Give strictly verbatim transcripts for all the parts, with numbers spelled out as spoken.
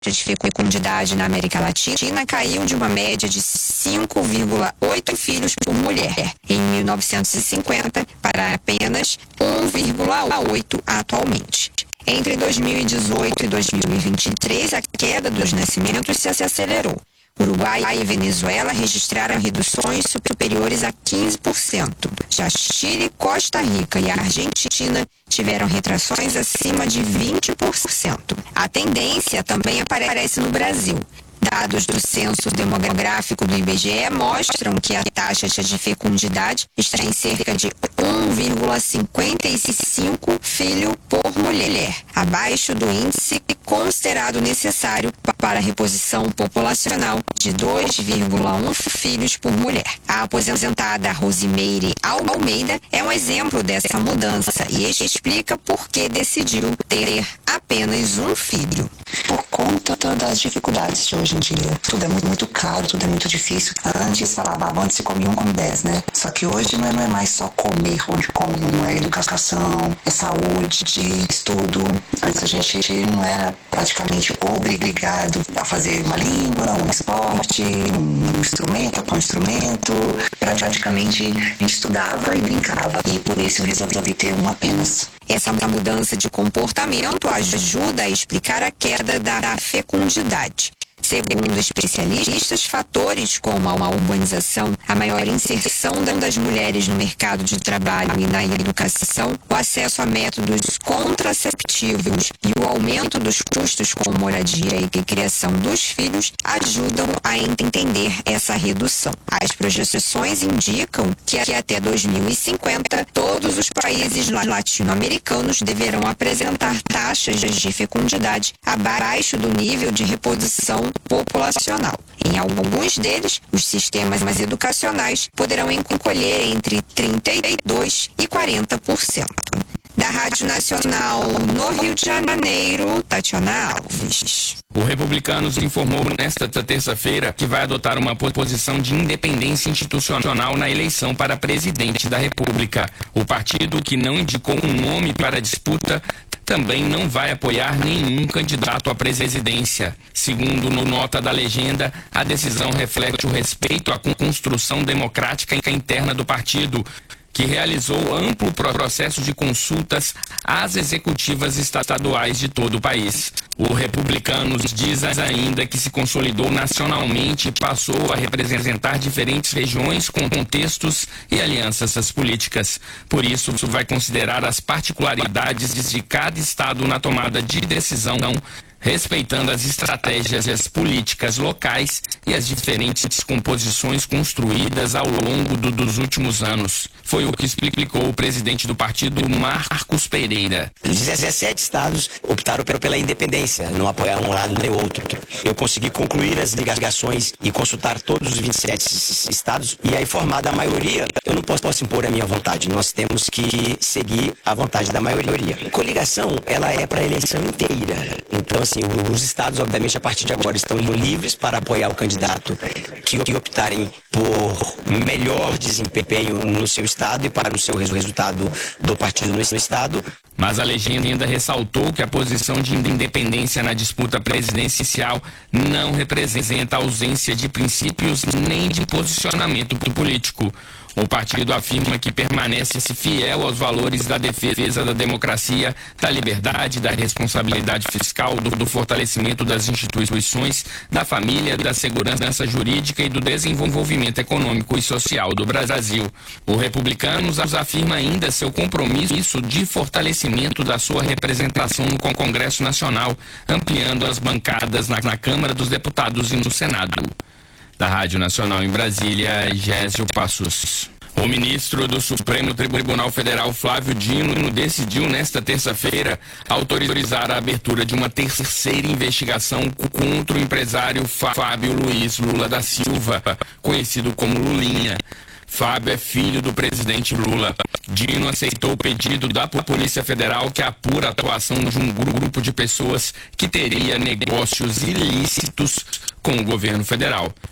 de fecundidade na América Latina caiu de uma média de cinco vírgula oito filhos por mulher em mil novecentos e cinquenta para apenas um vírgula oito atualmente. Entre dois mil e dezoito e dois mil e vinte e três, a queda dos nascimentos se acelerou. Uruguai e Venezuela registraram reduções superiores a quinze por cento. Já Chile, Costa Rica e Argentina tiveram retrações acima de vinte por cento. A tendência também aparece no Brasil. Dados do Censo Demográfico do I B G E mostram que a taxa de fecundidade está em cerca de um vírgula cinquenta e cinco filho por mulher, abaixo do índice considerado necessário para a reposição populacional de dois vírgula um filhos por mulher. A aposentada Rosimeire Almeida é um exemplo dessa mudança e explica por que decidiu ter apenas um filho. Por conta das dificuldades de hoje em dia. Tudo é muito, muito caro, tudo é muito difícil. Antes falava, antes se comia um com dez, né? Só que hoje não é, não é mais só comer onde come, não é educação, é saúde, estudo. Antes a gente não era praticamente obrigado a fazer uma língua, um esporte, um instrumento, com um instrumento. Praticamente a gente estudava e brincava. E por isso eu resolvi ter um apenas. Essa mudança de comportamento ajuda a explicar a queda da fecundidade. Segundo especialistas, fatores como a urbanização, a maior inserção das mulheres no mercado de trabalho e na educação, o acesso a métodos contraceptivos e o aumento dos custos com moradia e criação dos filhos ajudam a entender essa redução. As projeções indicam que até dois mil e cinquenta, todos os países latino-americanos deverão apresentar taxas de fecundidade abaixo do nível de reposição populacional. Em alguns deles, os sistemas educacionais poderão encolher entre trinta e dois por cento e quarenta por cento. Da Rádio Nacional no Rio de Janeiro, Tatiana Alves. O Republicanos informou nesta terça-feira que vai adotar uma posição de independência institucional na eleição para presidente da República. O partido, que não indicou um nome para a disputa, também não vai apoiar nenhum candidato à presidência. Segundo no nota da legenda, a decisão reflete o respeito à construção democrática interna do partido, que realizou amplo processo de consultas às executivas estaduais de todo o país. O Republicanos diz ainda que se consolidou nacionalmente e passou a representar diferentes regiões com contextos e alianças políticas. Por isso, vai considerar as particularidades de cada estado na tomada de decisão, respeitando as estratégias políticas locais e as diferentes composições construídas ao longo do, dos últimos anos. Foi o que explicou o presidente do partido, Marcos Pereira. dezessete estados optaram pela independência, não apoiaram um lado nem outro. Eu consegui concluir as ligações e consultar todos os vinte e sete estados, e aí, formada a maioria, eu não posso, posso impor a minha vontade, nós temos que seguir a vontade da maioria. A coligação, ela é para a eleição inteira. Então, assim, os estados, obviamente, a partir de agora estão livres para apoiar o candidato que optarem por melhor desempenho no seu estado e para o seu resultado do partido no estado. Mas a legenda ainda ressaltou que a posição de independência na disputa presidencial não representa ausência de princípios nem de posicionamento político. O partido afirma que permanece fiel aos valores da defesa da democracia, da liberdade, da responsabilidade fiscal, do, do fortalecimento das instituições, da família, da segurança jurídica e do desenvolvimento econômico e social do Brasil. O Republicanos afirma ainda seu compromisso de fortalecimento da sua representação no Congresso Nacional, ampliando as bancadas na, na Câmara dos Deputados e no Senado. Da Rádio Nacional em Brasília, Gésio Passos. O ministro do Supremo Tribunal Federal, Flávio Dino, decidiu nesta terça-feira autorizar a abertura de uma terceira investigação contra o empresário Fábio Luiz Lula da Silva, conhecido como Lulinha. Fábio é filho do presidente Lula. Dino aceitou o pedido da Polícia Federal, que apura a atuação de um grupo de pessoas que teria negócios ilícitos com o governo federal.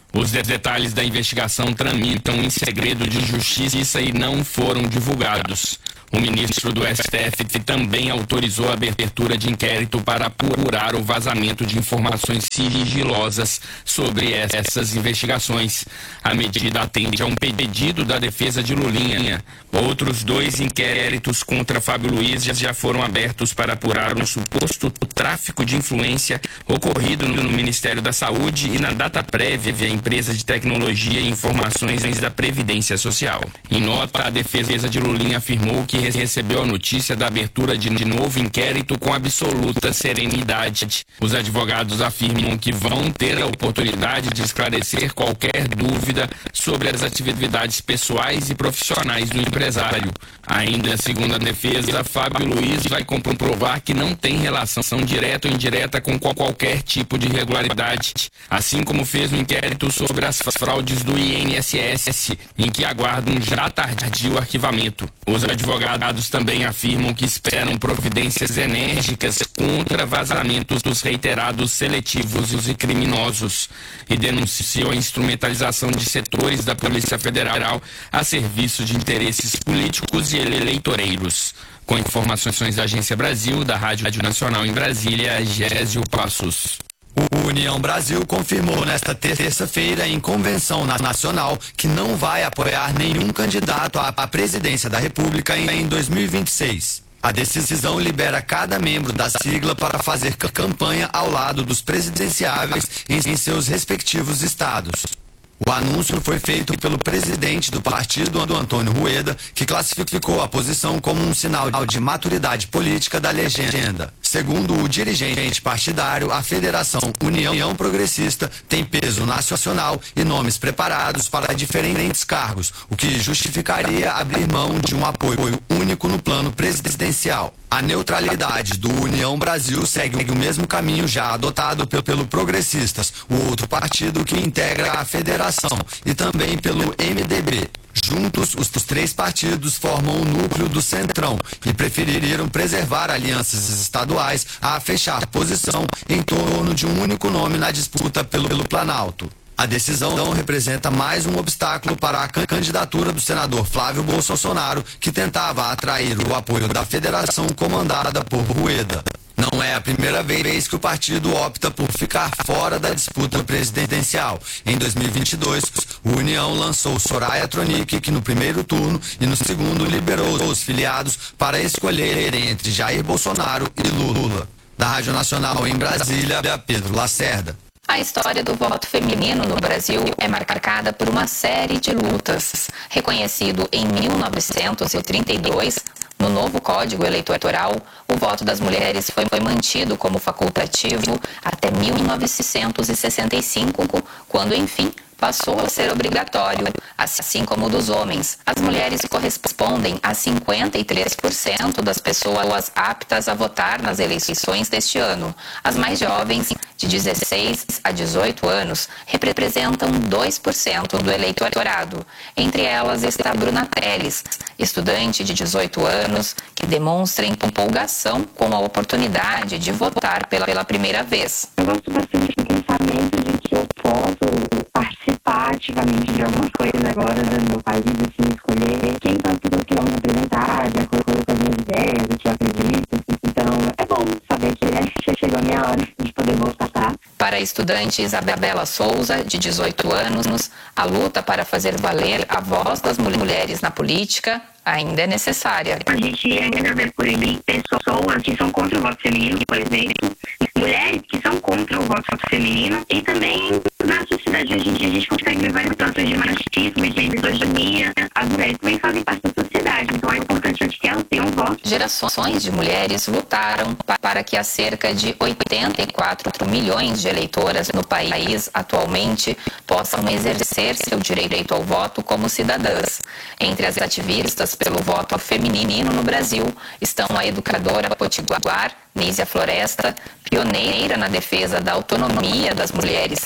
Os detalhes da investigação tramitam em segredo de justiça e não foram divulgados. O ministro do S T F também autorizou a abertura de inquérito para apurar o vazamento de informações sigilosas sobre essas investigações. A medida atende a um pedido da defesa de Lulinha. Outros dois inquéritos contra Fábio Luiz já foram abertos para apurar um suposto tráfico de influência ocorrido no Ministério da Saúde e na data prévia, a empresa de tecnologia e informações da Previdência Social. Em nota, a defesa de Lulinha afirmou que recebeu a notícia da abertura de novo inquérito com absoluta serenidade. Os advogados afirmam que vão ter a oportunidade de esclarecer qualquer dúvida sobre as atividades pessoais e profissionais do empresário. Ainda segundo a defesa, Fábio Luiz vai comprovar que não tem relação direta ou indireta com qualquer tipo de irregularidade, assim como fez um inquérito sobre as fraudes do I N S S, em que aguarda um já tardio arquivamento. Os advogados também afirmam que esperam providências enérgicas contra vazamentos dos reiterados seletivos e criminosos e denunciam a instrumentalização de setores da Polícia Federal a serviço de interesses políticos e eleitoreiros. Com informações da Agência Brasil, da Rádio Nacional em Brasília, Gésio Passos. O União Brasil confirmou nesta terça-feira em convenção nacional que não vai apoiar nenhum candidato à presidência da República em dois mil e vinte e seis. A decisão libera cada membro da sigla para fazer campanha ao lado dos presidenciáveis em seus respectivos estados. O anúncio foi feito pelo presidente do partido, Antônio Rueda, que classificou a posição como um sinal de maturidade política da legenda. Segundo o dirigente partidário, a Federação União Progressista tem peso nacional e nomes preparados para diferentes cargos, o que justificaria abrir mão de um apoio único no plano presidencial. A neutralidade do União Brasil segue o mesmo caminho já adotado pelo Progressistas, o outro partido que integra a federação, e também pelo M D B. Juntos, os três partidos formam o núcleo do Centrão e preferiram preservar alianças estaduais a fechar posição em torno de um único nome na disputa pelo, pelo Planalto. A decisão representa mais um obstáculo para a candidatura do senador Flávio Bolsonaro, que tentava atrair o apoio da federação comandada por Rueda. Não é a primeira vez que o partido opta por ficar fora da disputa presidencial. Em dois mil e vinte e dois, o União lançou Soraya Tronic, que no primeiro turno e no segundo liberou os filiados para escolher entre Jair Bolsonaro e Lula. Da Rádio Nacional em Brasília, Pedro Lacerda. A história do voto feminino no Brasil é marcada por uma série de lutas. Reconhecido em mil novecentos e trinta e dois, no novo Código Eleitoral, o voto das mulheres foi, foi mantido como facultativo até mil novecentos e sessenta e cinco, quando, enfim, passou a ser obrigatório, assim como o dos homens. As mulheres correspondem a cinquenta e três por cento das pessoas aptas a votar nas eleições deste ano. As mais jovens, de dezesseis a dezoito anos, representam dois por cento do eleitorado. Entre elas está Bruna Teles, estudante de dezoito anos, que demonstra empolgação com a oportunidade de votar pela, pela primeira vez. Eu gosto bastante do pensamento de que eu posso participar ativamente de algumas coisas agora do meu país, assim, escolher quem são as pessoas que vão me representar, de acordo com as minhas ideias, o que eu acredito. Então, é bom saber que é, chegou a minha hora de poder votar. Para a estudante Isabela Souza, de dezoito anos, a luta para fazer valer a voz das mulheres na política ainda é necessária. A gente ainda vê por aí pessoas que são contra o voto feminino, por exemplo, mulheres que são contra o voto feminino, e também na sociedade hoje em dia a gente consegue ver várias situações de machismo e de misoginia. As mulheres também fazem parte da sociedade, então é importante que elas tenham um voto. Gerações de mulheres lutaram para que as cerca de oitenta e quatro milhões de eleitoras no país atualmente possam exercer seu direito ao voto como cidadãs. Entre as ativistas pelo voto feminino no Brasil estão a educadora potiguar Nízia Floresta, pioneira na defesa da autonomia das mulheres ainda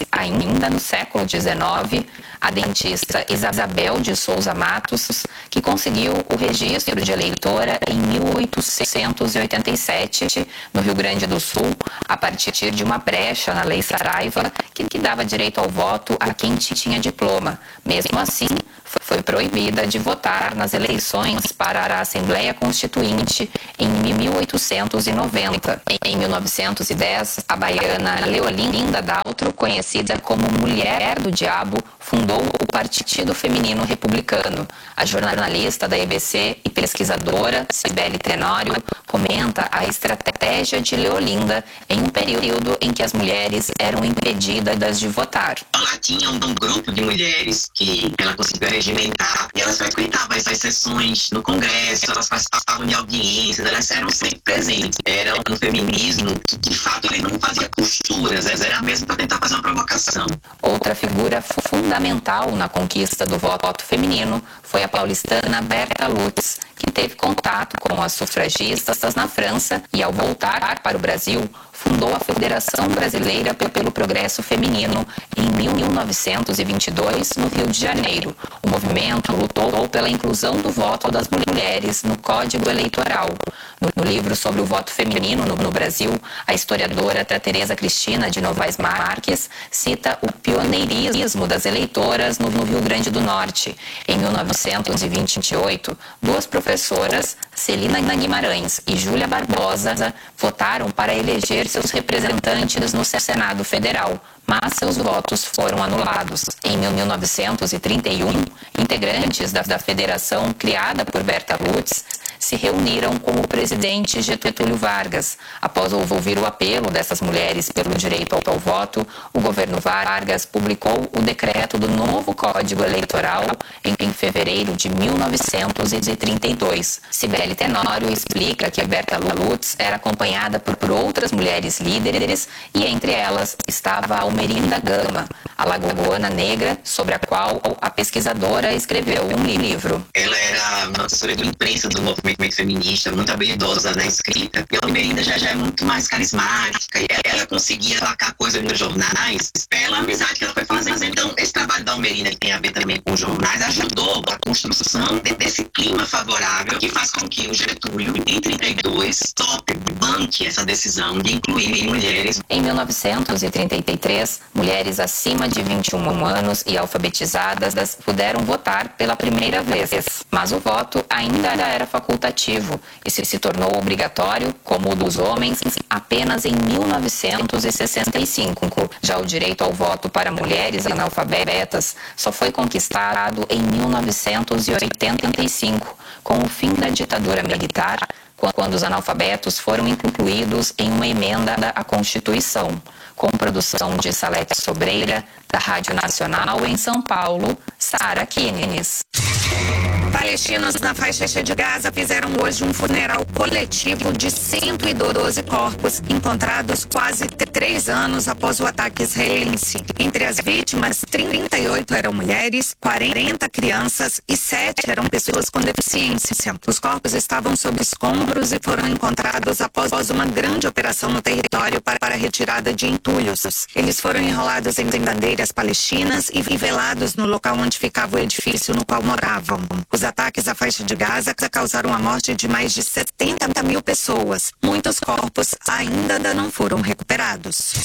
ainda no século dezenove, a dentista Isabel de Souza Matos, que conseguiu o registro de eleitora em mil oitocentos e oitenta e sete, no Rio Grande do Sul, a partir de uma brecha na Lei Saraiva, que, que dava direito ao voto a quem tinha diploma. Mesmo assim, foi proibida de votar nas eleições para a Assembleia Constituinte em mil oitocentos e noventa. Em mil novecentos e dez, a baiana Leolinda Daltro, conhecida como Mulher do Diabo, fundou o Partido Feminino Republicano. A jornalista da E B C e pesquisadora Cibele Tenório comenta a estratégia de Leolinda em um período em que as mulheres eram impedidas de votar. Ela tinha um grupo de mulheres que ela conseguiu regimentar e elas frequentavam essas sessões no Congresso, elas participavam de audiências, elas eram sempre presentes. Era um feminismo que, de fato, ele não fazia costuras, era mesmo para tentar fazer uma provocação. Outra figura fundamental na conquista do voto feminino foi a paulistana Berta Lutz, que teve contato com as sufragistas na França e, ao voltar para o Brasil, fundou a Federação Brasileira pelo Progresso Feminino em mil novecentos e vinte e dois, no Rio de Janeiro. O movimento lutou pela inclusão do voto das mulheres no Código Eleitoral. No, no livro sobre o voto feminino no, no Brasil, a historiadora Tereza Cristina de Novaes Marques cita o pioneirismo das eleitoras no, no Rio Grande do Norte. Em mil novecentos e vinte e oito, duas professoras, Celina Guimarães e Júlia Barbosa, votaram para eleger seus representantes no Senado Federal, mas seus votos foram anulados. Em mil novecentos e trinta e um, integrantes da, da federação criada por Berta Lutz se reuniram com o presidente Getúlio Vargas. Após ouvir o apelo dessas mulheres pelo direito ao voto, o governo Vargas publicou o decreto do novo Código Eleitoral em, em fevereiro de mil novecentos e trinta e dois. Cibele Tenório explica que a Berta Lutz era acompanhada por, por outras mulheres líderes e entre elas estava a Almerinda Gama, a Lagoana Negra, sobre a qual a pesquisadora escreveu um livro. Ela era uma assessora de imprensa do movimento feminista, muito habilidosa na escrita. E a Almerinda já, já é muito mais carismática e ela conseguia colocar coisas nos jornais pela amizade que ela foi fazendo. Então, esse trabalho da Almerinda, que tem a ver também com os jornais, ajudou a construção desse clima favorável que faz com que o Getúlio, em trinta e dois, tope, banque essa decisão de incluir mulheres. Em mil novecentos e trinta e três, mulheres acima de vinte e um anos e alfabetizadas puderam votar pela primeira vez, mas o voto ainda era facultativo e se, se tornou obrigatório, como o dos homens, apenas em mil novecentos e sessenta e cinco. Já o direito ao voto para mulheres analfabetas só foi conquistado em mil novecentos e oitenta e cinco, com o fim da ditadura militar, quando os analfabetos foram incluídos em uma emenda à Constituição. Com produção de Salete Sobreira, da Rádio Nacional em São Paulo, Sara Kines. Palestinos na faixa de Gaza fizeram hoje um funeral coletivo de cento e doze corpos encontrados quase três anos após o ataque israelense. Entre as vítimas, trinta e oito eram mulheres, quarenta crianças e sete eram pessoas com deficiência. Os corpos estavam sob escombros e foram encontrados após uma grande operação no território para a retirada de entulhos. Eles foram enrolados em bandeiras palestinas e velados no local onde ficava o edifício no qual moravam. Os ataques à faixa de Gaza causaram a morte de mais de setenta mil pessoas. Muitos corpos ainda não foram recuperados.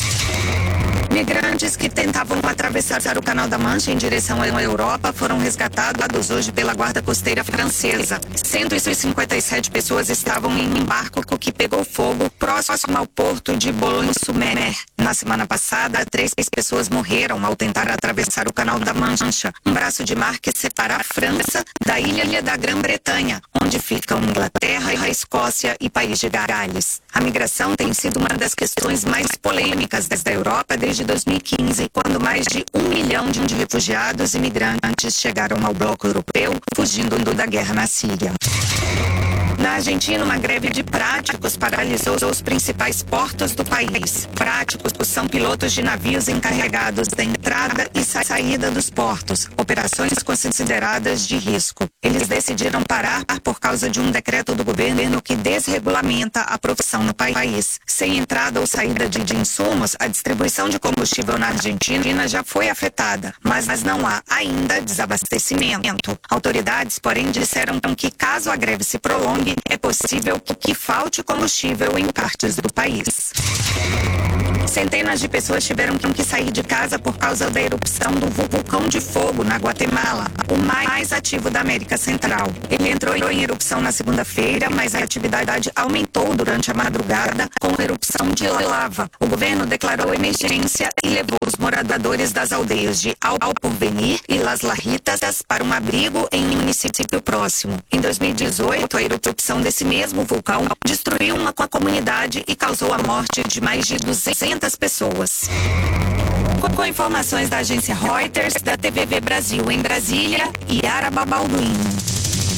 Migrantes que tentavam atravessar o Canal da Mancha em direção à Europa foram resgatados hoje pela Guarda Costeira Francesa. cento e cinquenta e sete pessoas estavam em um barco que pegou fogo próximo ao porto de Boulogne-sur-Mer. Na semana passada, três pessoas morreram ao tentar atravessar o Canal da Mancha, um braço de mar que separa a França da ilha da Grã-Bretanha, onde ficam Inglaterra, a Escócia e País de Gales. A migração tem sido uma das questões mais polêmicas da Europa desde dois mil e quinze, quando mais de um milhão de refugiados e migrantes chegaram ao bloco europeu, fugindo da guerra na Síria. Na Argentina, uma greve de práticos paralisou os principais portos do país. Práticos são pilotos de navios encarregados da entrada e saída dos portos, operações consideradas de risco. Eles decidiram parar por causa de um decreto do governo que desregulamenta a profissão no país. Sem entrada ou saída de, de insumos, a distribuição de combustível na Argentina já foi afetada, mas, mas não há ainda desabastecimento. Autoridades, porém, disseram que caso a greve se prolongue, é possível que, que falte combustível em partes do país. Centenas de pessoas tiveram que sair de casa por causa da erupção do vulcão de fogo na Guatemala, o mais ativo da América Central. Ele entrou em erupção na segunda-feira, mas a atividade aumentou durante a madrugada com erupção de lava. O governo declarou emergência e levou os moradores das aldeias de Alporvenir e Las Larritas para um abrigo em um município próximo. Em dois mil e dezoito, a erupção desse mesmo vulcão destruiu uma comunidade e causou a morte de mais de duzentas pessoas. Com informações da agência Reuters, da T V V Brasil em Brasília, Yara Babalduino.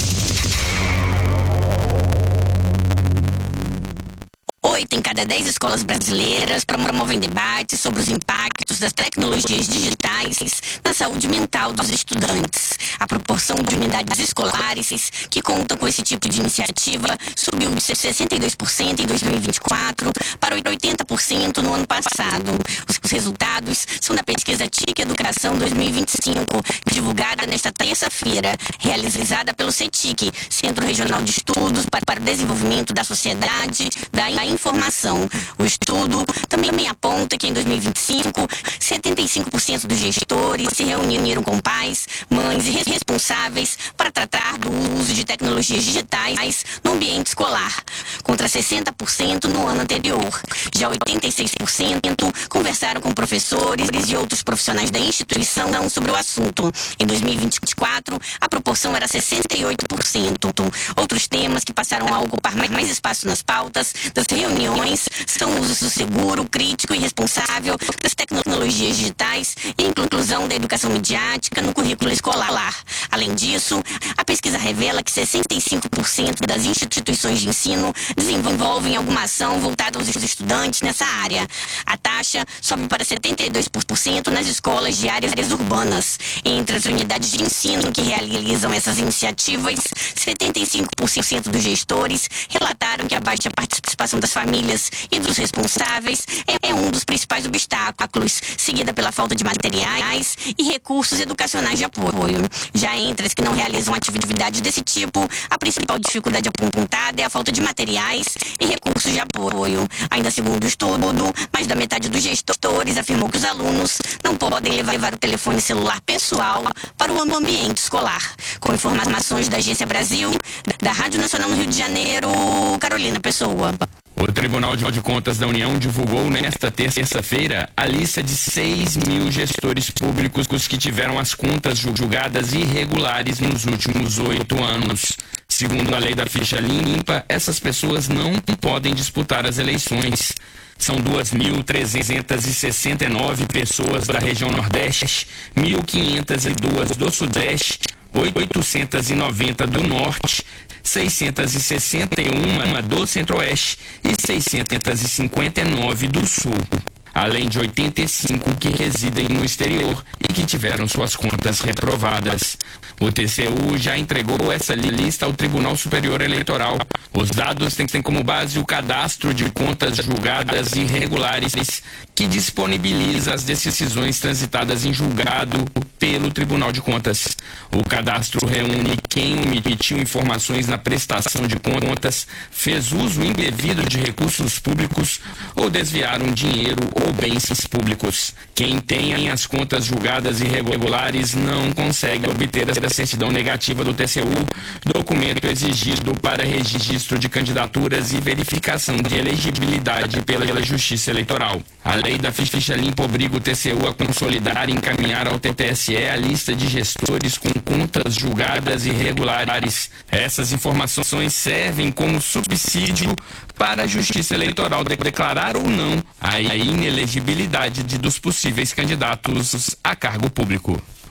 Oito em cada dez escolas brasileiras promovem debates sobre os impactos das tecnologias digitais na saúde mental dos estudantes. A proporção de unidades escolares que contam com esse tipo de iniciativa subiu de sessenta e dois por cento em dois mil e vinte e quatro para oitenta por cento no ano passado. Os resultados são da pesquisa T I C Educação dois mil e vinte e cinco, divulgada nesta terça-feira, realizada pelo CETIC, Centro Regional de Estudos para o Desenvolvimento da Sociedade da Informação. O estudo também aponta que em dois mil e vinte e cinco, setenta e cinco por cento dos gestores se reuniram com pais, mães e responsáveis para tratar do uso de tecnologias digitais no ambiente escolar, contra sessenta por cento no ano anterior. Já oitenta e seis por cento conversaram com professores e outros profissionais da instituição sobre o assunto. Em dois mil e vinte e quatro, a proporção era sessenta e oito por cento. Outros temas que passaram a ocupar mais espaço nas pautas das reuniões são o uso seguro, crítico e responsável das tecnologias digitais e a inclusão da educação midiática no currículo escolar. Além disso, a pesquisa revela que sessenta e cinco por cento das instituições de ensino desenvolvem alguma ação voltada aos estudantes nessa área. A taxa sobe para setenta e dois por cento nas escolas de áreas urbanas. Entre as unidades de ensino que realizam essas iniciativas, setenta e cinco por cento dos gestores relataram que a baixa participação das famílias e dos responsáveis é um dos principais obstáculos, seguida pela falta de materiais e recursos educacionais de apoio. Já entre as que não realizam atividades desse tipo, a principal dificuldade apontada é a falta de materiais e recursos de apoio. Ainda segundo o estudo, mais da metade dos gestores afirmou que os alunos não podem levar, levar o telefone celular pessoal para o ambiente escolar. Com informações da Agência Brasil, da Rádio Nacional no Rio de Janeiro, Carolina Pessoa. O Tribunal de Contas da União divulgou nesta terça-feira a lista de seis mil gestores públicos que tiveram as contas julgadas irregulares nos últimos oito anos. Segundo a lei da ficha limpa, essas pessoas não podem disputar as eleições. São duas mil trezentas e sessenta e nove pessoas da região Nordeste, mil quinhentas e duas do Sudeste, oitocentas e noventa do Norte, seiscentas e sessenta e uma do Centro-Oeste e seiscentas e cinquenta e nove do Sul, além de oitenta e cinco que residem no exterior e que tiveram suas contas reprovadas. O T C U já entregou essa lista ao Tribunal Superior Eleitoral. Os dados têm como base o cadastro de contas julgadas irregulares, que disponibiliza as decisões transitadas em julgado pelo Tribunal de Contas. O cadastro reúne quem omitiu informações na prestação de contas, fez uso indevido de recursos públicos ou desviaram dinheiro ou bens públicos. Quem tem as contas julgadas irregulares não consegue obter a certidão negativa do T C U, documento exigido para registro de candidaturas e verificação de elegibilidade pela Justiça Eleitoral. A lei da ficha limpa obriga o T C U a consolidar e encaminhar ao T T S E a lista de gestores com contas julgadas irregulares. Essas informações servem como subsídio para a Justiça Eleitoral declarar ou não a inelegibilidade de, dos possíveis candidatos a cargo público.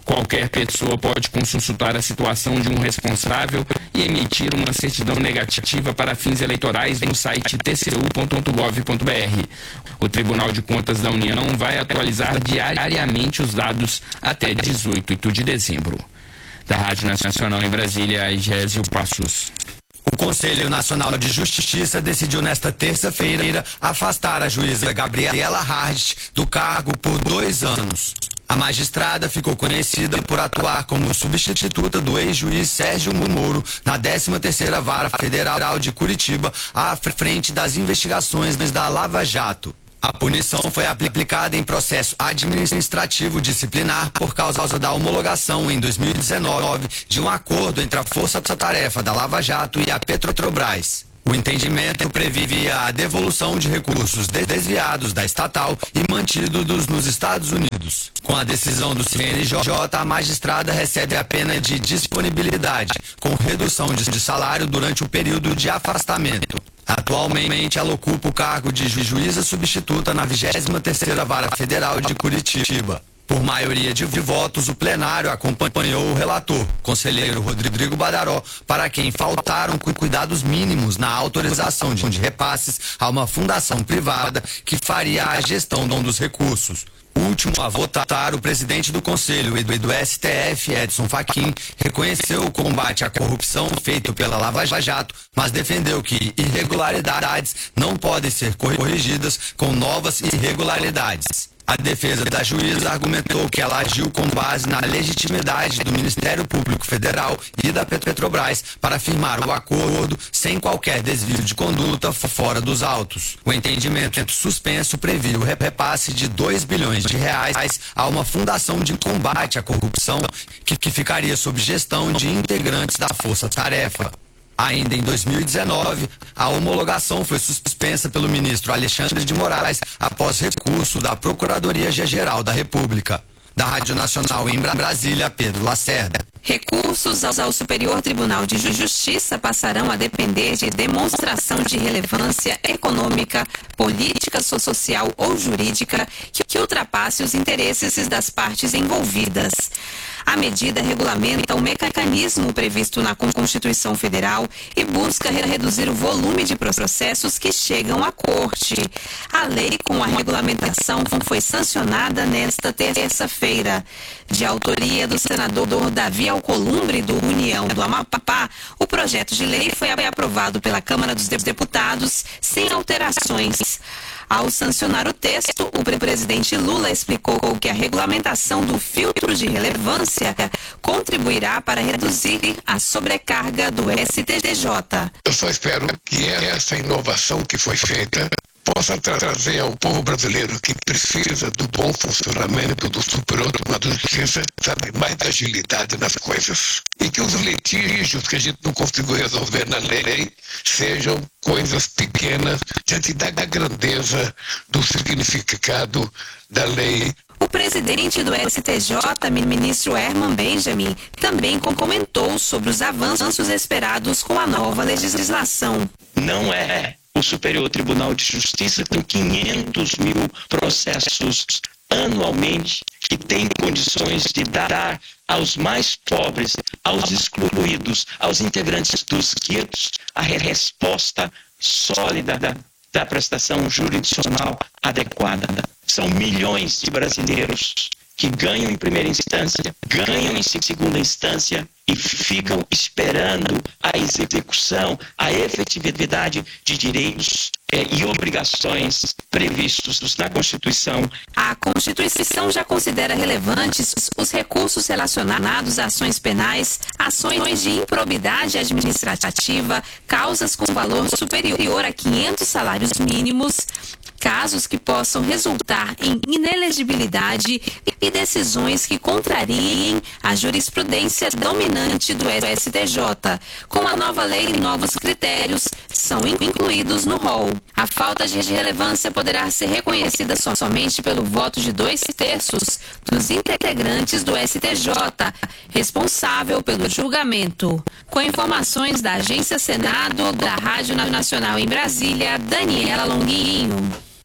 Qualquer pessoa pode consultar a situação de um responsável e emitir uma certidão negativa para fins eleitorais no site t c u ponto gov ponto b r. O Tribunal de Contas da União vai atualizar diariamente os dados até dezoito de dezembro. Da Rádio Nacional em Brasília, Gésio Passos. O Conselho Nacional de Justiça decidiu nesta terça-feira afastar a juíza Gabriela Hart do cargo por dois anos. A magistrada ficou conhecida por atuar como substituta do ex-juiz Sérgio Moro na décima terceira Vara Federal de Curitiba, à frente das investigações da Lava Jato. A punição foi aplicada em processo administrativo disciplinar por causa da homologação em dois mil e dezenove de um acordo entre a Força-Tarefa da Lava Jato e a Petrobras. O entendimento previa a devolução de recursos desviados da estatal e mantidos nos Estados Unidos. Com a decisão do C N J, a magistrada recebe a pena de disponibilidade, com redução de salário durante o período de afastamento. Atualmente, ela ocupa o cargo de juíza substituta na vigésima terceira Vara Federal de Curitiba. Por maioria de votos, o plenário acompanhou o relator, conselheiro Rodrigo Badaró, para quem faltaram cuidados mínimos na autorização de repasses a uma fundação privada que faria a gestão dos recursos. O último a votar, o presidente do Conselho e do S T F, Edson Fachin, reconheceu o combate à corrupção feito pela Lava Jato, mas defendeu que irregularidades não podem ser corrigidas com novas irregularidades. A defesa da juíza argumentou que ela agiu com base na legitimidade do Ministério Público Federal e da Petrobras para firmar o acordo sem qualquer desvio de conduta fora dos autos. O entendimento suspenso previa o repasse de dois bilhões de reais a uma fundação de combate à corrupção que, que ficaria sob gestão de integrantes da Força Tarefa. Ainda em dois mil e dezenove, a homologação foi suspensa pelo ministro Alexandre de Moraes após recurso da Procuradoria-Geral da República. Da Rádio Nacional em Brasília, Pedro Lacerda. Recursos ao Superior Tribunal de Justiça passarão a depender de demonstração de relevância econômica, política, social ou jurídica que, que ultrapasse os interesses das partes envolvidas. A medida regulamenta o mecanismo previsto na Constituição Federal e busca reduzir o volume de processos que chegam à Corte. A lei com a regulamentação foi sancionada nesta terça-feira. De autoria do senador Davi Alcolumbre, do União do Amapá, o projeto de lei foi aprovado pela Câmara dos Deputados sem alterações. Ao sancionar o texto, o presidente Lula explicou que a regulamentação do filtro de relevância contribuirá para reduzir a sobrecarga do S T J. Eu só espero que essa inovação que foi feita possa trazer ao povo brasileiro que precisa do bom funcionamento do Superior Tribunal de Justiça, sabe, mais agilidade nas coisas. E que os litígios que a gente não conseguiu resolver na lei sejam coisas pequenas diante da grandeza do significado da lei. O presidente do S T J, ministro Herman Benjamin, também comentou sobre os avanços esperados com a nova legislação. Não é o Superior Tribunal de Justiça tem quinhentos mil processos anualmente que tem condições de dar aos mais pobres, aos excluídos, aos integrantes dos guetos, a resposta sólida da, da prestação jurisdicional adequada. São milhões de brasileiros que ganham em primeira instância, ganham em segunda instância e ficam esperando a execução, a efetividade de direitos eh, e obrigações previstos na Constituição. A Constituição já considera relevantes os recursos relacionados a ações penais, ações de improbidade administrativa, causas com valor superior a quinhentos salários mínimos, casos que possam resultar em inelegibilidade e decisões que contrariem a jurisprudência dominante do S T J. Com a nova lei, novos critérios são incluídos no rol. A falta de relevância poderá ser reconhecida somente pelo voto de dois terços dos integrantes do S T J, responsável pelo julgamento. Com informações da Agência Senado, da Rádio Nacional em Brasília, Daniela Longuinho.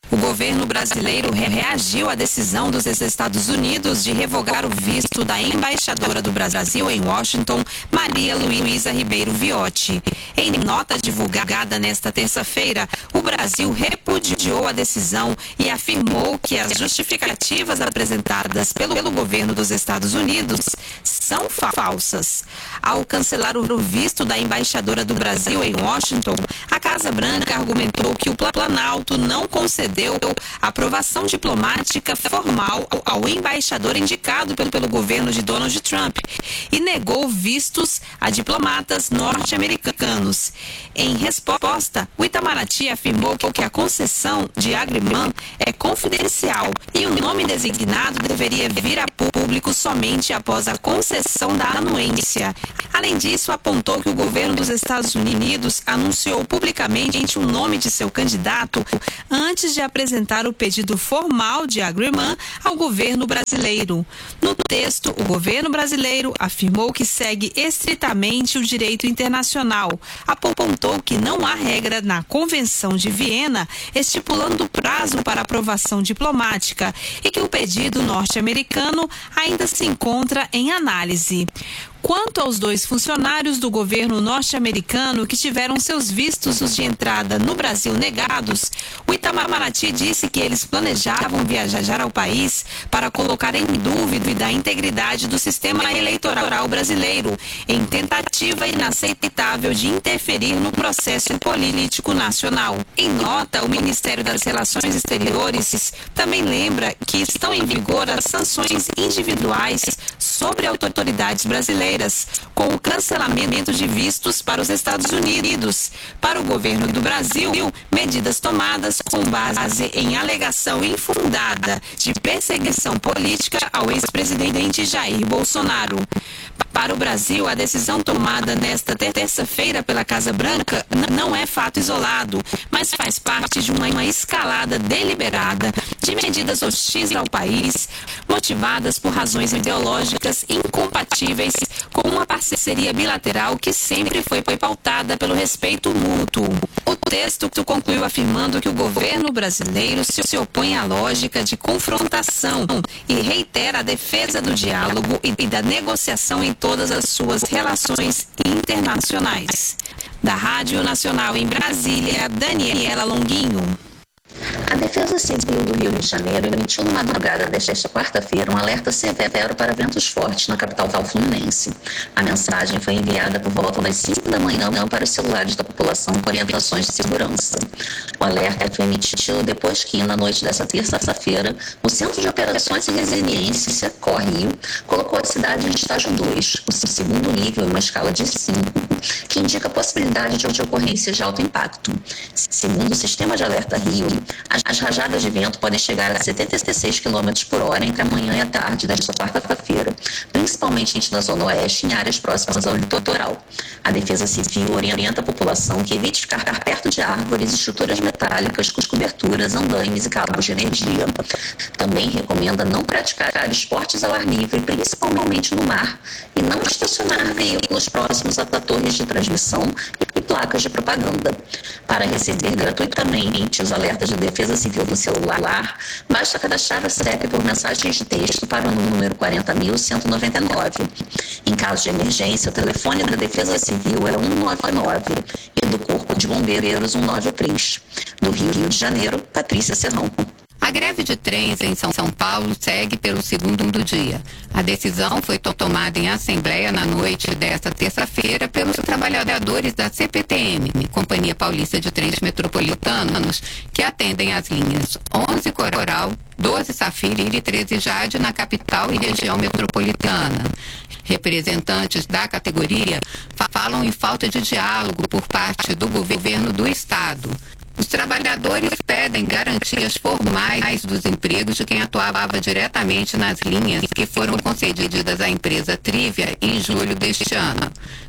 O governo brasileiro reagiu à decisão dos Estados Unidos de revogar o visto da embaixadora do Brasil em Washington, Maria Luísa Ribeiro Viotti. Em nota divulgada nesta terça-feira, o Brasil repudiou a decisão e afirmou que as justificativas apresentadas pelo, pelo governo dos Estados Unidos são falsas. Ao cancelar o visto da embaixadora do Brasil em Washington, a Casa Branca argumentou que o Planalto não concedeu aprovação diplomática formal ao embaixador indicado pelo, pelo governo de Donald Trump e negou vistos a diplomatas norte-americanos. Em resposta, o Itamaraty afirmou que a concessão de Agriman é confidencial e o nome designado deveria vir a público somente após a concessão da anuência. Além disso, apontou que o governo dos Estados Unidos anunciou publicamente o nome de seu candidato antes de apresentar o pedido formal de Agriman ao governo brasileiro. No texto, o governo brasileiro afirmou que segue estritamente o direito internacional. Apontou que não há regra na Convenção de Viena estipulando prazo para aprovação diplomática e que o pedido norte-americano ainda se encontra em análise. Quanto aos dois funcionários do governo norte-americano que tiveram seus vistos de entrada no Brasil negados, o Itamaraty disse que eles planejavam viajar ao país para colocar em dúvida a integridade do sistema eleitoral brasileiro, em tentativa inaceitável de interferir no processo político nacional. Em nota, o Ministério das Relações Exteriores também lembra que estão em vigor as sanções individuais sobre autoridades brasileiras, com o cancelamento de vistos para os Estados Unidos. Para o governo do Brasil, medidas tomadas com base em alegação infundada de perseguição política ao ex-presidente Jair Bolsonaro. Para o Brasil, a decisão tomada nesta terça-feira pela Casa Branca não é fato isolado, mas faz parte de uma, uma escalada deliberada de medidas hostis ao país, motivadas por razões ideológicas incompatíveis com uma parceria bilateral que sempre foi pautada pelo respeito mútuo. O texto concluiu afirmando que o governo brasileiro se opõe à lógica de confrontação e reitera a defesa do diálogo e da negociação em todas as suas relações internacionais. Da Rádio Nacional em Brasília, Daniela Longuinho. A Defesa Civil do Rio de Janeiro emitiu na madrugada desta quarta-feira um alerta severo para ventos fortes na capital fluminense. A mensagem foi enviada por volta das cinco da manhã para os celulares da população com orientações de segurança. O alerta foi emitido depois que, na noite desta terça-feira, o Centro de Operações e Resiliência, CORRIO, colocou a cidade em estágio dois, o segundo nível em uma escala de cinco, que indica a possibilidade de ocorrência de alto impacto. Segundo o Sistema de Alerta Rio, As, as rajadas de vento podem chegar a setenta e seis quilômetros por hora entre a manhã e a tarde desta quarta-feira, principalmente na zona oeste, em áreas próximas ao litoral. A Defesa Civil orienta a população que evite ficar perto de árvores e estruturas metálicas com coberturas, andaimes e cabos de energia. Também recomenda não praticar esportes ao ar livre, principalmente no mar, e não estacionar veículos próximos a torres de transmissão e placas de propaganda. Para receber gratuitamente os alertas de Defesa Civil do celular, basta cadastrar a C E P por mensagens de texto para o número quarenta mil cento e noventa e nove. Em caso de emergência, o telefone da Defesa Civil é um nove nove e do Corpo de Bombeiros um nove três. Do Rio, Rio de Janeiro, Patrícia Serrão. A greve de trens em São Paulo segue pelo segundo dia. A decisão foi tomada em assembleia na noite desta terça-feira pelos trabalhadores da C P T M, Companhia Paulista de Trens Metropolitanos, que atendem as linhas onze Coral, doze Safira e treze Jade na capital e região metropolitana. Representantes da categoria falam em falta de diálogo por parte do governo do estado. Os trabalhadores pedem garantias formais dos empregos de quem atuava diretamente nas linhas que foram concedidas à empresa Trívia em julho deste ano.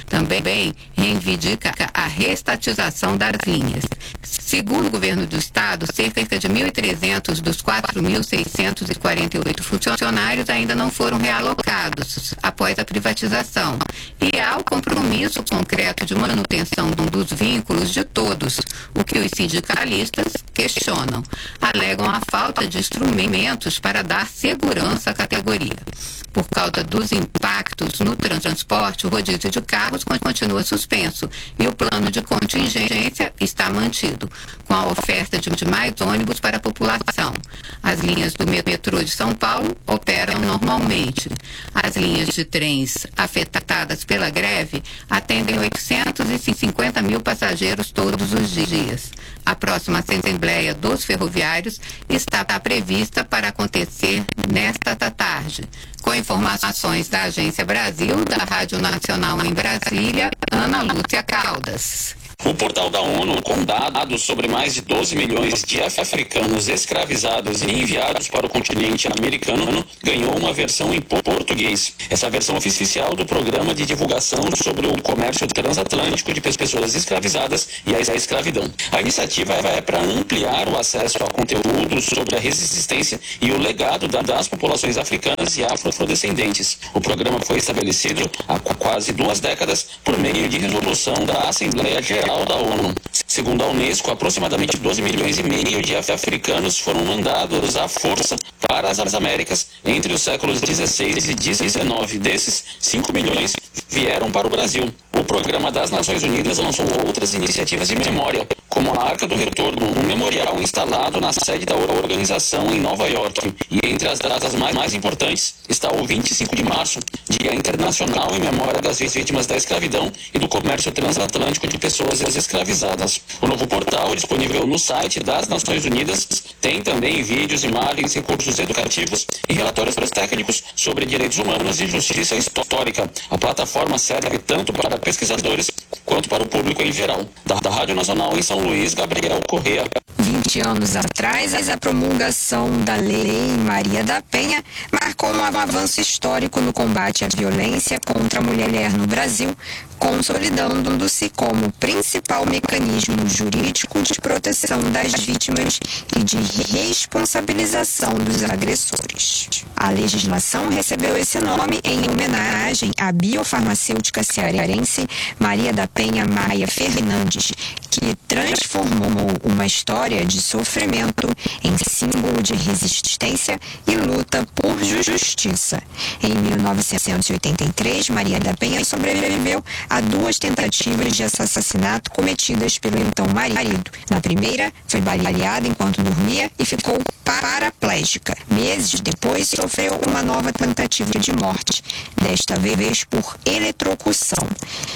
Também reivindica a reestatização das linhas. Segundo o governo do estado, cerca de mil e trezentos dos quatro mil seiscentos e quarenta e oito funcionários ainda não foram realocados após a privatização. E há o compromisso concreto de manutenção dos vínculos de todos, o que os sindicalistas questionam. Alegam a falta de instrumentos para dar segurança à categoria. Por causa dos impactos no transporte, o rodízio de carros continua suspenso e o plano de contingência está mantido, com a oferta de mais ônibus para a população. As linhas do metrô de São Paulo operam normalmente. As linhas de trens afetadas pela greve atendem oitocentos e cinquenta mil passageiros todos os dias. A próxima Assembleia dos Ferroviários está prevista para acontecer nesta tarde. Com informações da Agência Brasil, da Rádio Nacional em Brasília, Ana Lúcia Caldas. O portal da ONU, com dados sobre mais de doze milhões de africanos escravizados e enviados para o continente americano, ganhou uma versão em português. Essa versão oficial do Programa de Divulgação sobre o Comércio Transatlântico de Pessoas Escravizadas e a Escravidão. A iniciativa é para ampliar o acesso a conteúdo sobre a resistência e o legado das populações africanas e afrodescendentes. O programa foi estabelecido há quase duas décadas por meio de resolução da Assembleia Geral da ONU. Segundo a Unesco, aproximadamente doze milhões e meio de africanos foram mandados à força para as Américas entre os séculos dezesseis e dezenove. Desses, cinco milhões vieram para o Brasil. O Programa das Nações Unidas lançou outras iniciativas de memória, como a Arca do Retorno, um memorial instalado na sede da organização em Nova York. E entre as datas mais, mais importantes está o vinte e cinco de março, Dia Internacional em memória das vítimas da escravidão e do comércio transatlântico de pessoas escravizadas. O novo portal, disponível no site das Nações Unidas, tem também vídeos, imagens, recursos educativos e relatórios técnicos sobre direitos humanos e justiça histórica. A plataforma serve tanto para pesquisadores quanto para o público em geral. Da, da Rádio Nacional em São Luís, Gabriel Corrêa. vinte anos atrás, a promulgação da Lei Maria da Penha marcou um avanço histórico no combate à violência contra a mulher no Brasil, consolidando-se como principal mecanismo jurídico de proteção das vítimas e de responsabilização dos agressores. A legislação recebeu esse nome em homenagem à biofarmacêutica cearense Maria da Penha Maia Fernandes, que transformou uma história de sofrimento em símbolo de resistência e luta por justiça. Em mil novecentos e oitenta e três, Maria da Penha sobreviveu a duas tentativas de assassinato cometidas pelo então marido. Na primeira, foi baleada enquanto dormia e ficou paraplégica. Meses depois, sofreu uma nova tentativa de morte, desta vez por eletrocução.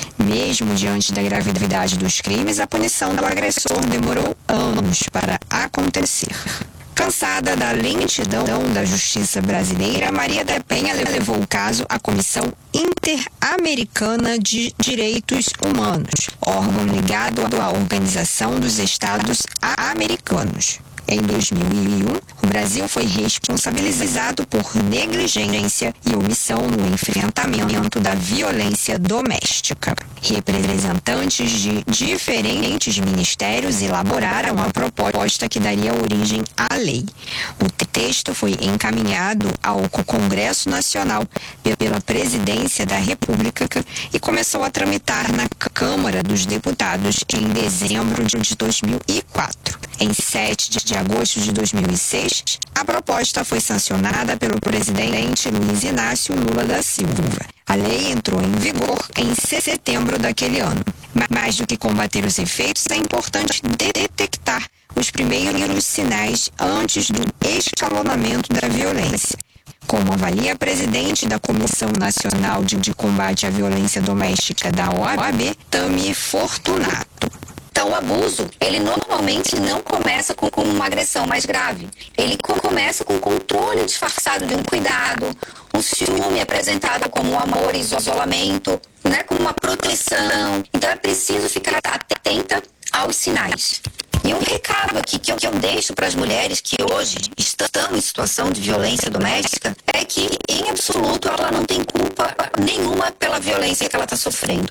Mesmo diante da gravidade dos crimes, a punição do agressor demorou anos para acontecer. Cansada da lentidão da justiça brasileira, Maria da Penha levou o caso à Comissão Interamericana de Direitos Humanos, órgão ligado à Organização dos Estados Americanos. Em dois mil e um, o Brasil foi responsabilizado por negligência e omissão no enfrentamento da violência doméstica. Representantes de diferentes ministérios elaboraram a proposta que daria origem à lei. O texto foi encaminhado ao Congresso Nacional pela Presidência da República e começou a tramitar na Câmara dos Deputados em dezembro de dois mil e quatro. Em sete de agosto de dois mil e seis, a proposta foi sancionada pelo presidente Luiz Inácio Lula da Silva. A lei entrou em vigor em setembro daquele ano. Mais do que combater os efeitos, é importante detectar os primeiros sinais antes do escalonamento da violência. Como avalia a presidente da Comissão Nacional de Combate à Violência Doméstica da O A B, Tami Fortunato. Então, o abuso, ele normalmente não começa com, com uma agressão mais grave. Ele começa com controle disfarçado de um cuidado, um ciúme apresentado como um amor e isolamento, né, como uma proteção. Então, é preciso ficar atenta aos sinais. E um recado aqui que eu, que eu deixo para as mulheres que hoje estão em situação de violência doméstica é que, em absoluto, ela não tem culpa nenhuma pela violência que ela está sofrendo.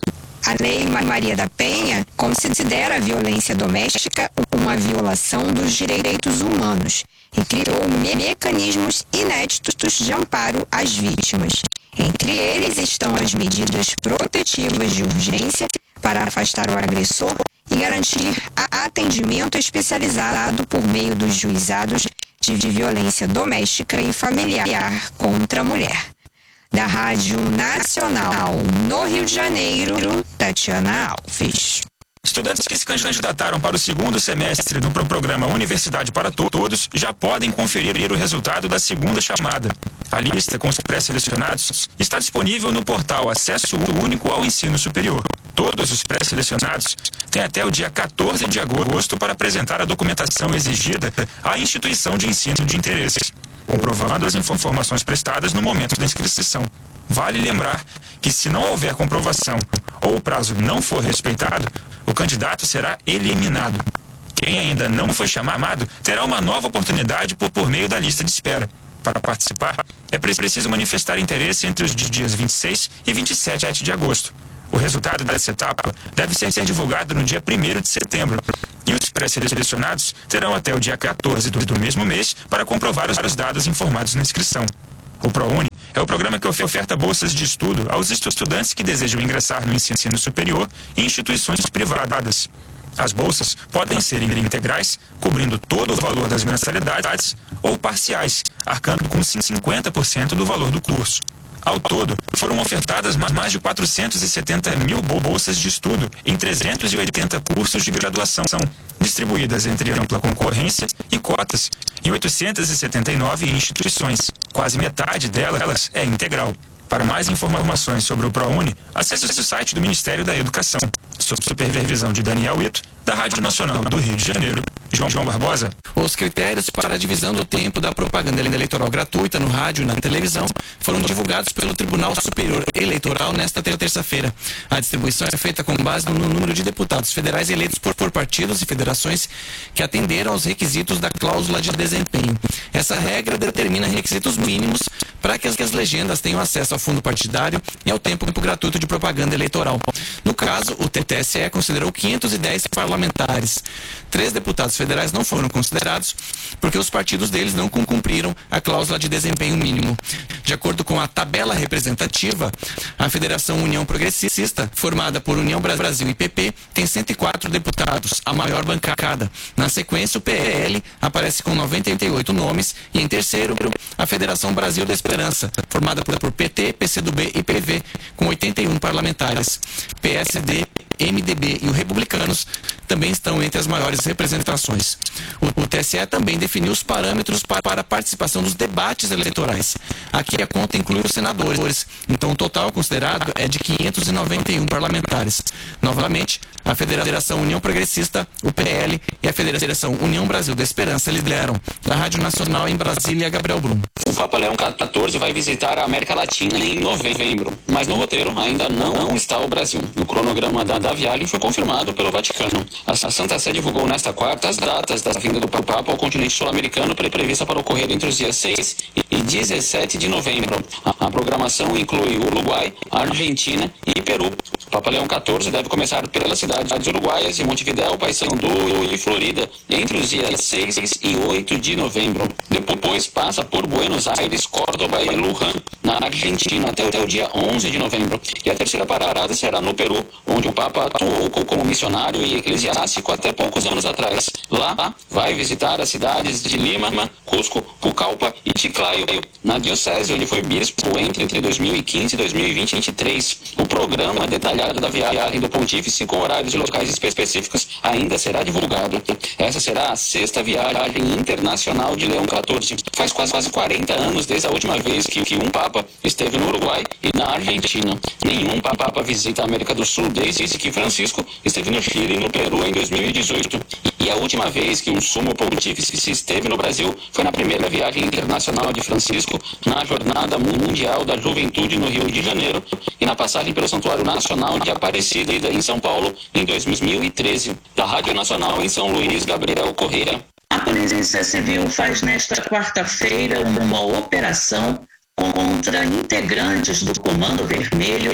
A Lei Maria da Penha considera a violência doméstica uma violação dos direitos humanos e criou me- mecanismos inéditos de amparo às vítimas. Entre eles estão as medidas protetivas de urgência para afastar o agressor e garantir a atendimento especializado por meio dos juizados de violência doméstica e familiar contra a mulher. Da Rádio Nacional no Rio de Janeiro, Tatiana Alves. Estudantes que se candidataram para o segundo semestre do programa Universidade para Todos já podem conferir o resultado da segunda chamada. A lista com os pré-selecionados está disponível no portal Acesso Único ao Ensino Superior. Todos os pré-selecionados têm até o dia quatorze de agosto para apresentar a documentação exigida à instituição de ensino de interesse, comprovando as informações prestadas no momento da inscrição. Vale lembrar que, se não houver comprovação ou o prazo não for respeitado, o candidato será eliminado. Quem ainda não foi chamado terá uma nova oportunidade por, por meio da lista de espera. Para participar, é preciso manifestar interesse entre os dias vinte e seis e vinte e sete de agosto. O resultado dessa etapa deve ser divulgado no dia primeiro de setembro. E os pré-selecionados terão até o dia quatorze do, do mesmo mês para comprovar os, os dados informados na inscrição. O ProUni é o programa que oferta bolsas de estudo aos estudantes que desejam ingressar no ensino superior em instituições privadas. As bolsas podem ser integrais, cobrindo todo o valor das mensalidades, ou parciais, arcando com cinquenta por cento do valor do curso. Ao todo, foram ofertadas mais de quatrocentos e setenta mil bolsas de estudo em trezentos e oitenta cursos de graduação, distribuídas entre ampla concorrência e cotas em oitocentas e setenta e nove instituições. Quase metade delas é integral. Para mais informações sobre o ProUni, acesse o site do Ministério da Educação, sob supervisão de Daniel Ito, da Rádio Nacional do Rio de Janeiro. João, João Barbosa. Os critérios para a divisão do tempo da propaganda eleitoral gratuita no rádio e na televisão foram divulgados pelo Tribunal Superior Eleitoral nesta terça-feira. A distribuição é feita com base no número de deputados federais eleitos por, por partidos e federações que atenderam aos requisitos da cláusula de desempenho. Essa regra determina requisitos mínimos para que as, que as legendas tenham acesso ao fundo partidário e ao tempo gratuito de propaganda eleitoral. No caso, o T S E considerou quinhentos e dez parlamentares. Três deputados federais não foram considerados porque os partidos deles não cumpriram a cláusula de desempenho mínimo. De acordo com a tabela representativa, a Federação União Progressista, formada por União Brasil e P P, tem cento e quatro deputados, a maior bancada. Na sequência, o P L aparece com noventa e oito nomes e, em terceiro, a Federação Brasil da Esperança, formada por P T, P C do B e P V, com oitenta e um parlamentares. P S D, M D B e os Republicanos também estão entre as maiores representações. O, o T S E também definiu os parâmetros para, para a participação dos debates eleitorais. Aqui a conta inclui os senadores, então o total considerado é de quinhentos e noventa e um parlamentares. Novamente, a Federação União Progressista, o P L e a Federação União Brasil da Esperança lideram. Da Rádio Nacional em Brasília, Gabriel Brum. O Papa Leão quatorze vai visitar a América Latina em novembro, mas no roteiro ainda não está o Brasil. O cronograma da, da viagem foi confirmado pelo Vaticano. A Santa Sé divulgou nesta quarta as datas da vinda do Papa ao continente sul-americano, prevista para ocorrer entre os dias seis e dezessete de novembro. A, a programação inclui o Uruguai, Argentina e Peru. O Papa Leão quatorze deve começar pelas cidades uruguaias de Montevidéu, Paysandú e Florida entre os dias seis e oito de novembro. Depois passa por Buenos Aires, Córdoba e Luján, na Argentina, até, até o dia onze de novembro. E a terceira parada será no Peru, onde o Papa atuou como missionário e eclesiástico até poucos anos atrás. Lá, vai visitar as cidades de Lima, Cusco, Pucallpa e Chiclayo, na diocese onde foi bispo entre, entre dois mil e quinze e dois mil e vinte e três. O programa detalhado da viagem do pontífice com horários e locais específicos ainda será divulgado. Essa será a sexta viagem internacional de Leão quatorze. Faz quase, quase quarenta anos desde a última vez que, que um Papa esteve no Uruguai e na Argentina. Nenhum Papa visita a América do Sul desde que Francisco esteve no Chile e no Peru em dois mil e dezoito. E a última vez que um sumo pontífice esteve no Brasil foi na primeira viagem internacional de Francisco, na Jornada Mundial da Juventude no Rio de Janeiro e na passagem pelo Santuário Nacional de Aparecida em São Paulo em dois mil e treze. Da Rádio Nacional em São Luís, Gabriel Correia. A Polícia Civil faz nesta quarta-feira uma operação contra integrantes do Comando Vermelho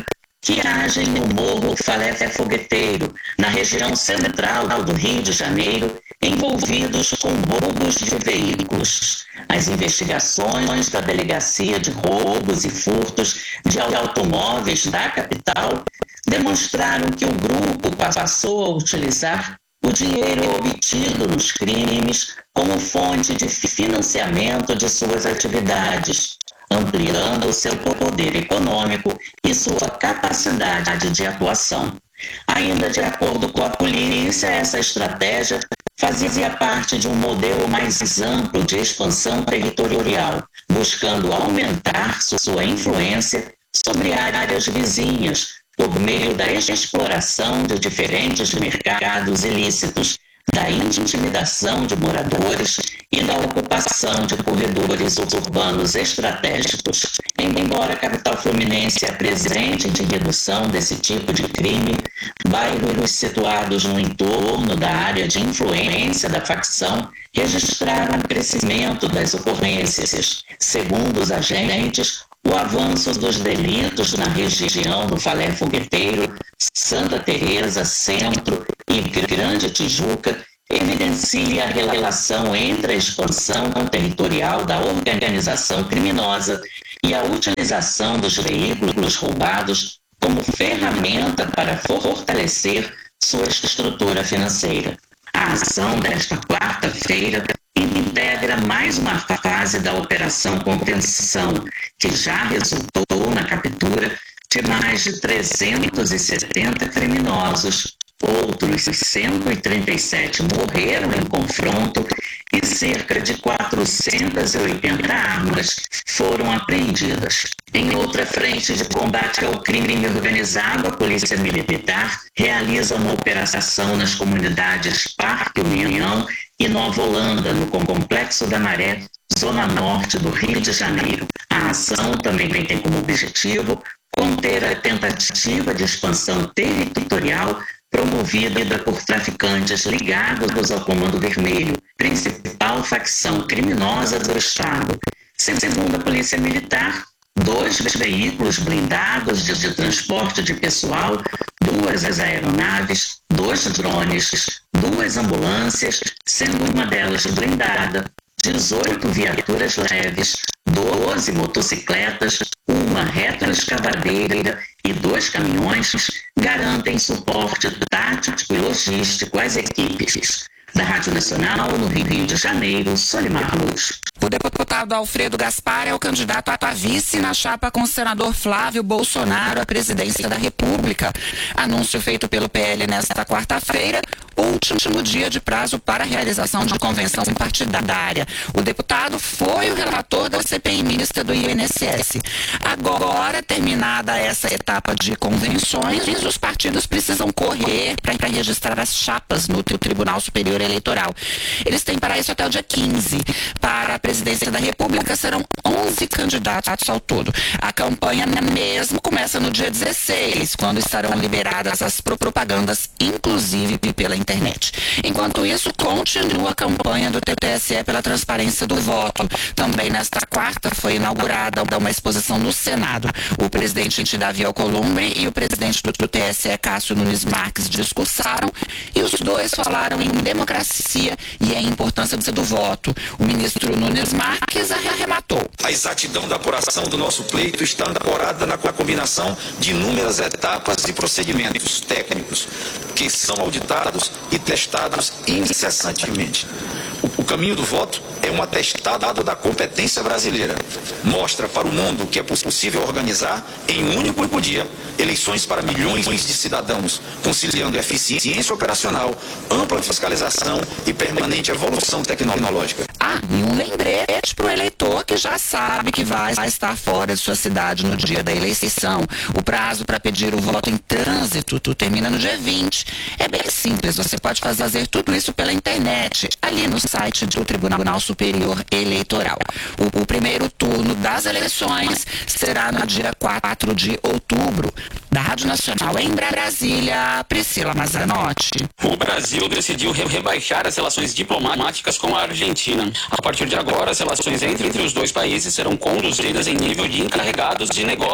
que agem no Morro Falé Fogueteiro, na região central do Rio de Janeiro, envolvidos com roubos de veículos. As investigações da Delegacia de Roubos e Furtos de Automóveis da capital demonstraram que o grupo passou a utilizar o dinheiro obtido nos crimes como fonte de financiamento de suas atividades, ampliando o seu poder econômico e sua capacidade de atuação. Ainda de acordo com a polícia, essa estratégia fazia parte de um modelo mais amplo de expansão territorial, buscando aumentar sua influência sobre áreas vizinhas por meio da exploração de diferentes mercados ilícitos, da intimidação de moradores e da ocupação de corredores urbanos estratégicos. Embora a capital fluminense apresente de redução desse tipo de crime, bairros situados no entorno da área de influência da facção registraram o crescimento das ocorrências. Segundo os agentes, o avanço dos delitos na região do Falé Fogueteiro, Santa Teresa, Centro e Grande Tijuca evidencia a relação entre a expansão territorial da organização criminosa e a utilização dos veículos roubados como ferramenta para fortalecer sua estrutura financeira. A ação desta quarta-feira integra mais uma fase da Operação Contenção, que já resultou na captura de mais de trezentos e setenta criminosos. Outros cento e trinta e sete morreram em confronto e cerca de quatrocentas e oitenta armas foram apreendidas. Em outra frente de combate ao crime organizado, a Polícia Militar realiza uma operação nas comunidades Parque União e Nova Holanda, no Complexo da Maré, zona norte do Rio de Janeiro. A ação também tem como objetivo conter a tentativa de expansão territorial promovida por traficantes ligados ao Comando Vermelho, principal facção criminosa do Estado. Segundo a Polícia Militar, dois veículos blindados de, de transporte de pessoal, duas aeronaves, dois drones, duas ambulâncias, sendo uma delas blindada, dezoito viaturas leves, doze motocicletas, uma retroescavadeira e dois caminhões garantem suporte tático e logístico às equipes. Da Rádio Nacional, no Rio de Janeiro, Solimar Luz. O deputado Alfredo Gaspar é o candidato a vice na chapa com o senador Flávio Bolsonaro à presidência da República. Anúncio feito pelo P L nesta quarta-feira, último dia de prazo para a realização de convenção partidária. O deputado foi o relator da C P I mista do I N S S. Agora, terminada essa etapa de convenções, os partidos precisam correr para registrar as chapas no Tribunal Superior Eleitoral. Eles têm para isso até o dia quinze. Para a presidência da República serão onze candidatos ao todo. A campanha mesmo começa no dia dezesseis, quando estarão liberadas as propagandas, inclusive pela internet. Enquanto isso, continua a campanha do T S E pela transparência do voto. Também nesta quarta foi inaugurada uma exposição no Senado. O presidente Davi Alcolumbre e o presidente do T S E, Cássio Nunes Marques, discursaram e os dois falaram em democracia e a importância do voto. O ministro Nunes Marques arrematou. A exatidão da apuração do nosso pleito está ancorada na combinação de inúmeras etapas e procedimentos técnicos que são auditados e testados incessantemente. O caminho do voto é um atestado da competência brasileira. Mostra para o mundo que é possível organizar em um único dia eleições para milhões de cidadãos, conciliando eficiência operacional, ampla fiscalização e permanente evolução tecnológica. Ah, e um lembrete para o eleitor que já sabe que vai estar fora de sua cidade no dia da eleição. O prazo para pedir o voto em trânsito termina no dia vinte. É bem simples, você pode fazer tudo isso pela internet, ali no site do Tribunal Superior Eleitoral. O, o primeiro turno das eleições será no dia quatro de outubro. Da Rádio Nacional em Brasília, Priscila Mazanotti. O Brasil decidiu re rebaixar as relações diplomáticas com a Argentina. A partir de agora, as relações entre, entre os dois países serão conduzidas em nível de encarregados de negócios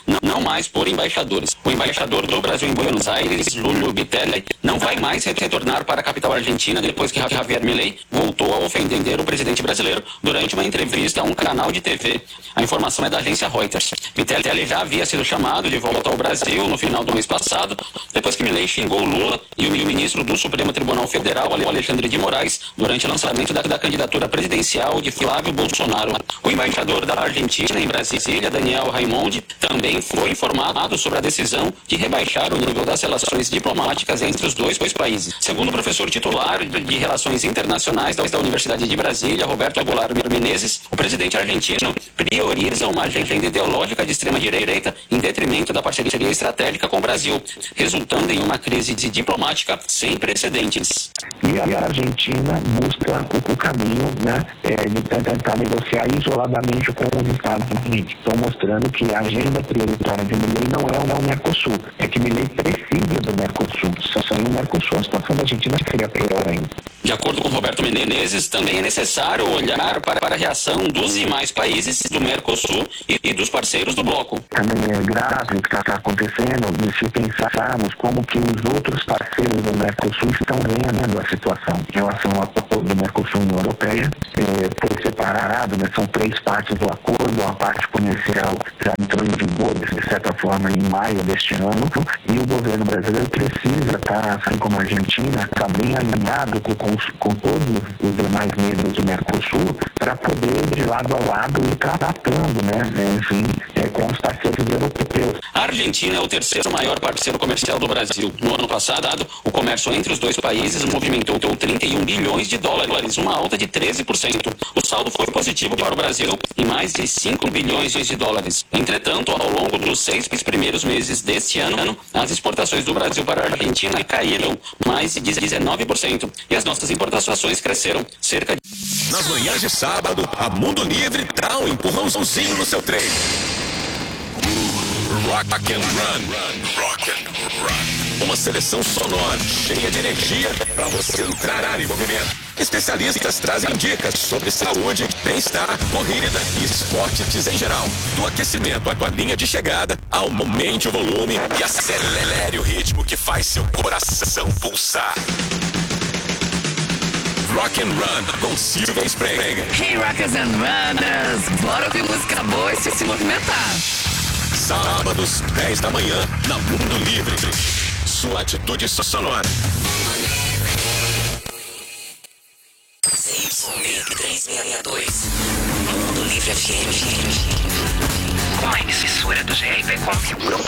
não, não mais por embaixadores. O embaixador do Brasil em Buenos Aires, Lúlio Bitelli, não vai mais retornar para a capital argentina depois que Javier Milei voltou a ofender o presidente brasileiro durante uma entrevista a um canal de T V. A informação é da agência Reuters. Bitelli já havia sido chamado de volta ao Brasil no final do mês passado, depois que Milei xingou Lula e o ministro do Supremo Tribunal Federal, Alexandre de Moraes, durante o lançamento da, da candidatura presidencial de Flávio Bolsonaro. O embaixador da Argentina em Brasília, Daniel Raimondi, também foi informado sobre a decisão de rebaixar o nível das relações diplomáticas entre os dois, dois países. Segundo o professor titular de Relações Internacionais da Universidade de Brasília, Roberto Aguilar Menezes, o presidente argentino prioriza uma agenda ideológica de extrema-direita em detrimento da parceria estratégica com o Brasil, resultando em uma crise diplomática sem precedentes. E a Argentina busca o caminho, né, de tentar negociar isoladamente com os Estados Unidos. Estão mostrando que a agenda prioritária de Milei não é o Mercosul, é que Milei precisa do Mercosul. Só sem o Mercosul, a situação da Argentina seria pior ainda. De acordo com Roberto Menezes, também é necessário olhar para, para a reação dos demais países do Mercosul e, e dos parceiros do bloco. Também é grave o que está acontecendo, se pensarmos como que os outros parceiros do Mercosul estão vendo a situação em relação ao acordo do Mercosul e União Europeia. É, foi separado, né, são três partes do acordo, a parte comercial já entrou em vigor, de certa forma, em maio deste ano, e o governo brasileiro precisa estar, assim como a Argentina, estar bem alinhado com, com, com todos os demais membros do Mercosul, para poder, de lado a lado, ir tratando, né, enfim, é, com os parceiros europeus. A Argentina é o terceiro maior parceiro comercial do Brasil. No ano passado, o comércio entre os dois países movimentou trinta e um bilhões de dólares, uma alta de treze por cento. O saldo foi positivo para o Brasil, em mais de cinco bilhões de dólares. Entretanto, ao longo dos seis primeiros meses deste ano, as exportações do Brasil para a Argentina caíram mais de dezenove por cento e as nossas importações cresceram cerca de... Nas manhãs de sábado, a Mundo Livre dá um empurrãozinho no seu trem. Rock and Run. Rock and Run. Uma seleção sonora cheia de energia para você entrar em movimento. Especialistas trazem dicas sobre saúde, bem-estar, corrida e esportes em geral. Do aquecimento à tua linha de chegada, aumente o volume e acelere o ritmo que faz seu coração pulsar. Rock and Run com Silvia Sprenger. Hey Rockers and Runners, bora ouvir música boa e se movimentar. Sábados, dez da manhã, na Mundo Livre. Sua atitude sonora. C Y três seis dois, Mundo Livre F M. Com a emissora do G R P com